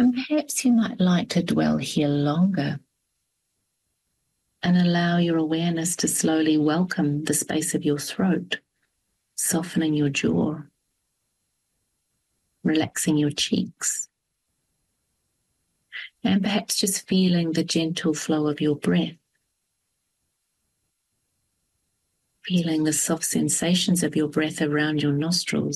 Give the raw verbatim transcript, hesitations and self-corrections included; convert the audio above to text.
And perhaps you might like to dwell here longer and allow your awareness to slowly welcome the space of your throat, softening your jaw, relaxing your cheeks, and perhaps just feeling the gentle flow of your breath, feeling the soft sensations of your breath around your nostrils